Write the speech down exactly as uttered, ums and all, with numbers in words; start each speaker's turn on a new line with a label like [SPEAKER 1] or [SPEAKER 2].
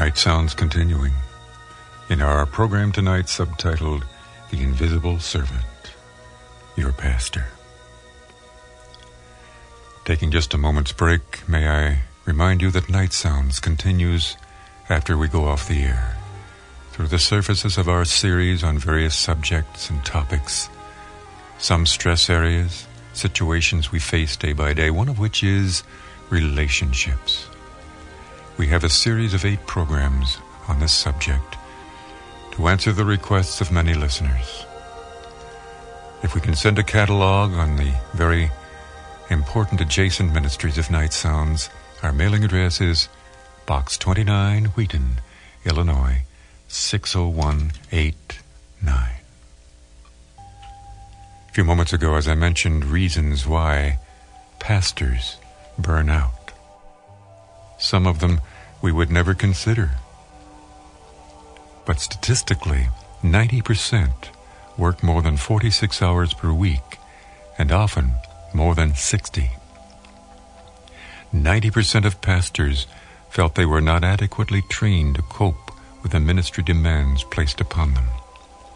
[SPEAKER 1] Night Sounds continuing in our program tonight subtitled The Invisible Servant, Your Pastor. Taking just a moment's break, may I remind you that Night Sounds continues after we go off the air through the surfaces of our series on various subjects and topics, some stress areas, situations we face day by day, one of which is relationships. We have a series of eight programs on this subject to answer the requests of many listeners. If we can send a catalog on the very important adjacent ministries of Night Sounds, our mailing address is Box twenty-nine, Wheaton, Illinois, six oh one eight nine. A few moments ago, as I mentioned, reasons why pastors burn out. Some of them we would never consider. But statistically, ninety percent work more than forty-six hours per week, and often more than sixty. ninety percent of pastors felt they were not adequately trained to cope with the ministry demands placed upon them.